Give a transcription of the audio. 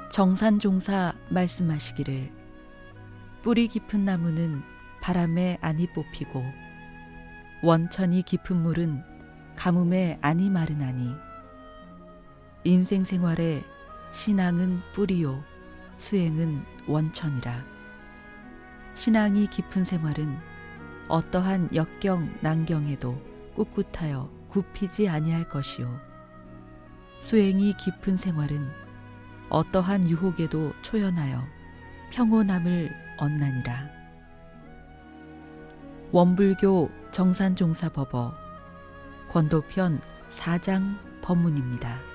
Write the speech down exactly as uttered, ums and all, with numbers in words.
정산종사 말씀하시기를 뿌리 깊은 나무는 바람에 안이 뽑히고 원천이 깊은 물은 가뭄에 안이 마르나니 인생 생활에 신앙은 뿌리요 수행은 원천이라. 신앙이 깊은 생활은 어떠한 역경 난경에도 꿋꿋하여 굽히지 아니할 것이요 수행이 깊은 생활은 어떠한 유혹에도 초연하여 평온함을 얻나니라. 원불교 정산종사법어 권도편 사 장 법문입니다.